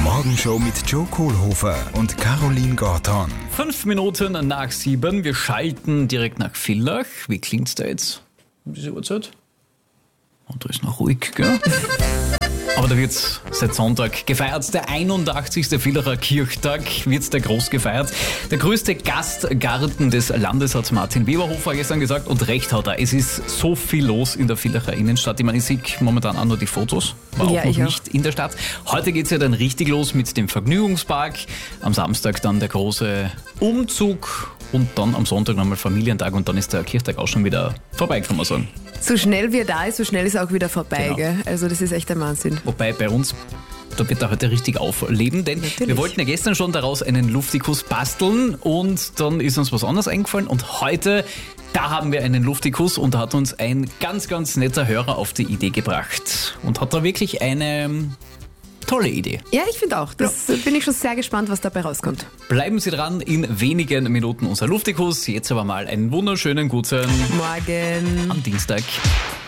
Morgenshow mit Joe Kohlhofer und Caroline Gorton. 5 Minuten nach 7. Wir schalten direkt nach Villach. Wie klingt's da jetzt? Um diese Uhrzeit? Und da ist noch ruhig, gell? Aber da wird's seit Sonntag gefeiert. Der 81. Villacher Kirchtag wird der groß gefeiert. Der größte Gastgarten des Landes, hat Martin Weberhofer gestern gesagt. Und recht hat er. Es ist so viel los in der Villacher Innenstadt. Ich meine, ich sehe momentan auch nur die Fotos. War auch noch nicht in der Stadt. Heute geht's ja dann richtig los mit dem Vergnügungspark. Am Samstag dann der große Umzug. Und dann am Sonntag nochmal Familientag. Und dann ist der Kirchtag auch schon wieder vorbei, kann man sagen. So schnell wie er da ist, so schnell ist er auch wieder vorbei. Genau. Gell? Also das ist echt ein Wahnsinn. Wobei bei uns, da wird er heute richtig aufleben, denn wir wollten ja gestern schon daraus einen Luftikus basteln und dann ist uns was anderes eingefallen und heute, da haben wir einen Luftikus und da hat uns ein ganz, ganz netter Hörer auf die Idee gebracht und hat da wirklich eine tolle Idee. Ja, ich finde auch. Das bin ich schon sehr gespannt, was dabei rauskommt. Bleiben Sie dran, in wenigen Minuten unser Luftikus. Jetzt aber mal einen wunderschönen guten Morgen am Dienstag.